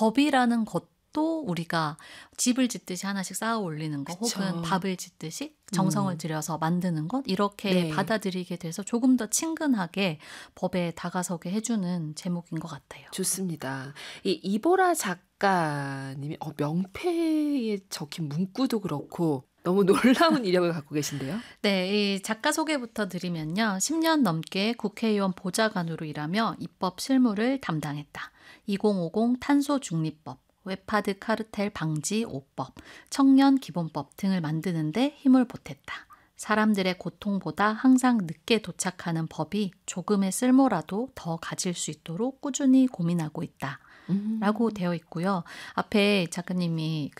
법이라는 것도 우리가 집을 짓듯이 하나씩 쌓아 올리는 것, 그쵸. 혹은 밥을 짓듯이 정성을 들여서 만드는 것, 이렇게 네. 받아들이게 돼서 조금 더 친근하게 법에 다가서게 해주는 제목인 것 같아요. 좋습니다. 이 이보라 작가님이 명패에 적힌 문구도 그렇고 너무 놀라운 이력을 갖고 계신데요. 네, 이 작가 소개부터 드리면요. 10년 넘게 국회의원 보좌관으로 일하며 입법 실무를 담당했다. 2050 탄소 중립법, 웹하드 카르텔 방지 5법, 청년 기본법 등을 만드는데 힘을 보탰다. 사람들의 고통보다 항상 늦게 도착하는 법이 조금의 쓸모라도 더 가질 수 있도록 꾸준히 고민하고 있다. 라고 되어 있고요. 앞에 작가님이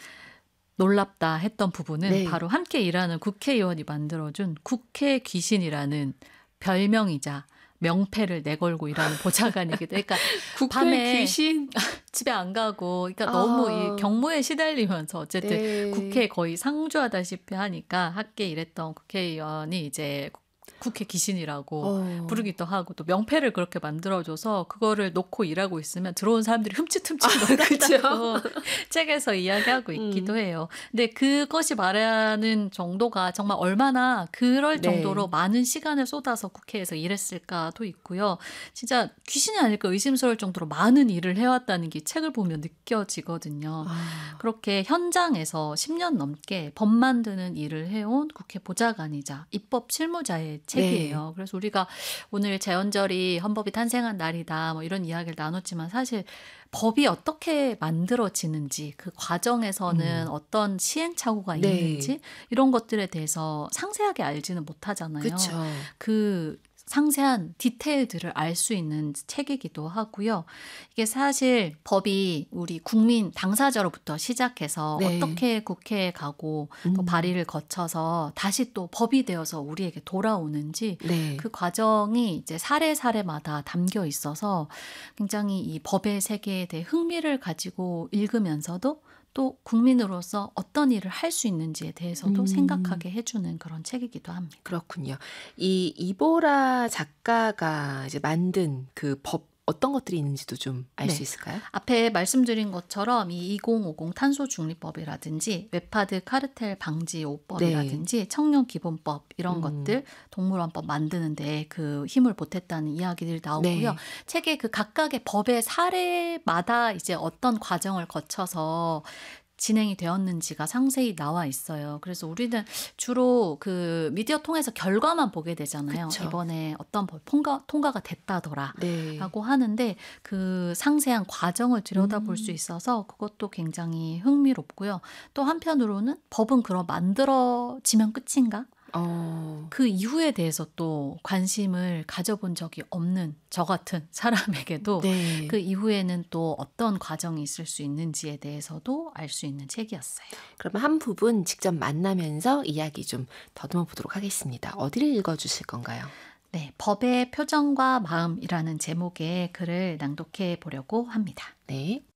놀랍다 했던 부분은 네. 바로 함께 일하는 국회의원이 만들어준 국회 귀신이라는 별명이자 명패를 내걸고 일하는 보좌관이기도 해. 그러니까 국회 밤에 귀신. 집에 안 가고, 그러니까 너무 이 경무에 시달리면서 어쨌든 네. 국회에 거의 상주하다시피 하니까 함께 일했던 국회의원이 이제 국회 귀신이라고 부르기도 하고, 또 명패를 그렇게 만들어줘서 그거를 놓고 일하고 있으면 들어온 사람들이 흠칫흠칫 놀란다고 책에서 이야기하고 있기도 해요. 근데 그것이 말하는 정도가 정말 얼마나 그럴 네. 정도로 많은 시간을 쏟아서 국회에서 일했을까도 있고요. 진짜 귀신이 아닐까 의심스러울 정도로 많은 일을 해왔다는 게 책을 보면 느껴지거든요. 그렇게 현장에서 10년 넘게 법 만드는 일을 해온 국회 보좌관이자 입법 실무자의 책이에요. 네. 그래서 우리가 오늘 재헌절이 헌법이 탄생한 날이다 뭐 이런 이야기를 나눴지만, 사실 법이 어떻게 만들어지는지, 그 과정에서는 어떤 시행착오가 네. 있는지, 이런 것들에 대해서 상세하게 알지는 못하잖아요. 그쵸. 그 상세한 디테일들을 알 수 있는 책이기도 하고요. 이게 사실 법이 우리 국민 당사자로부터 시작해서 네. 어떻게 국회에 가고 또 발의를 거쳐서 다시 또 법이 되어서 우리에게 돌아오는지, 네. 그 과정이 이제 사례사례마다 담겨 있어서 굉장히 이 법의 세계에 대해 흥미를 가지고 읽으면서도 또 국민으로서 어떤 일을 할 수 있는지에 대해서도 생각하게 해주는 그런 책이기도 합니다. 그렇군요. 이 이보라 작가가 이제 만든 그 법 어떤 것들이 있는지도 좀 알 수 네. 있을까요? 앞에 말씀드린 것처럼 이 2050 탄소 중립법이라든지 웹하드 카르텔 방지 5법이라든지 청년 기본법, 이런 것들, 동물원법 만드는데 그 힘을 보탰다는 이야기들이 나오고요. 네. 책의 그 각각의 법의 사례마다 이제 어떤 과정을 거쳐서 진행이 되었는지가 상세히 나와 있어요. 그래서 우리는 주로 그 미디어 통해서 결과만 보게 되잖아요. 그쵸. 이번에 어떤 법 통과가 됐다더라 네. 라고 하는데, 그 상세한 과정을 들여다볼 수 있어서 그것도 굉장히 흥미롭고요. 또 한편으로는 법은 그럼 만들어지면 끝인가? 그 이후에 대해서 또 관심을 가져본 적이 없는 저 같은 사람에게도 네. 그 이후에는 또 어떤 과정이 있을 수 있는지에 대해서도 알 수 있는 책이었어요. 그러면 한 부분 직접 만나면서 이야기 좀 더듬어 보도록 하겠습니다. 어디를 읽어주실 건가요? 네, 법의 표정과 마음이라는 제목의 글을 낭독해 보려고 합니다. 네.